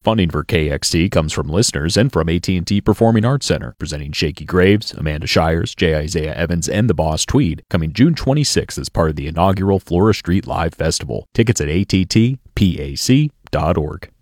Funding for KXT comes from listeners and from AT&T Performing Arts Center, presenting Shakey Graves, Amanda Shires, J. Isaiah Evans, and the Boss Tweed, coming June 26th as part of the inaugural Flora Street Live Festival. Tickets at attpac.org.